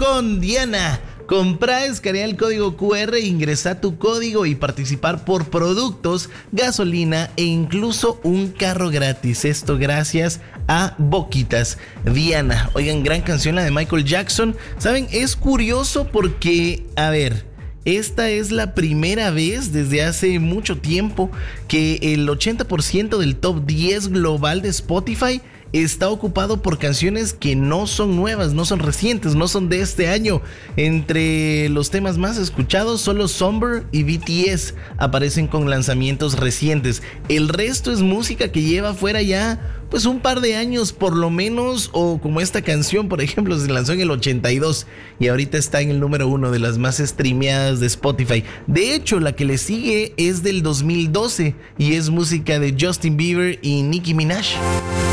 con Diana. Compra, escanea el código QR, ingresa tu código y participar por productos, gasolina e incluso un carro gratis. Esto gracias a Boquitas. Diana, oigan, gran canción la de Michael Jackson. ¿Saben? Es curioso porque, a ver, esta es la primera vez desde hace mucho tiempo que el 80% del top 10 global de Spotify está ocupado por canciones que no son nuevas, no son recientes, no son de este año. Entre los temas más escuchados, solo Somber y BTS aparecen con lanzamientos recientes. El resto es música que lleva fuera ya pues un par de años por lo menos, o como esta canción, por ejemplo, se lanzó en el 82 y ahorita está en el número 1 de las más streameadas de Spotify. De hecho, la que le sigue es del 2012 y es música de Justin Bieber y Nicki Minaj.